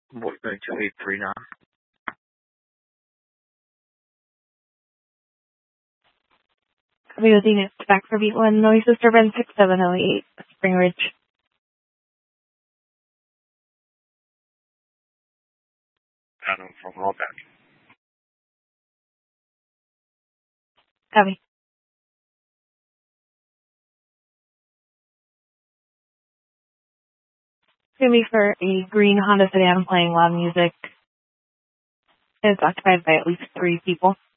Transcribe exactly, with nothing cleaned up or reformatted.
What going to eight three nine? Copy with units back for beat one, noise disturbance six seven oh eight, Spring Ridge. Adam from Hallback. Copy. It's going to be for a green Honda sedan playing loud music. It's occupied by at least three people.